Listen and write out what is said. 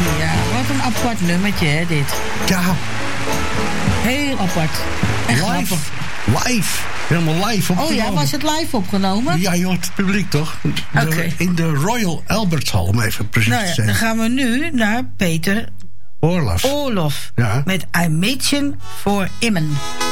Ja, wat een apart nummertje, hè, dit. Ja. Heel apart. Echt grappig. Live. Helemaal live opgenomen. Oh ja, was het live opgenomen? Ja, je hoort het publiek toch? Oké. In de Royal Albert Hall, om even precies te zeggen. Dan gaan we nu naar Peter Orloff. Ja. Met I Mädchen voor Immen.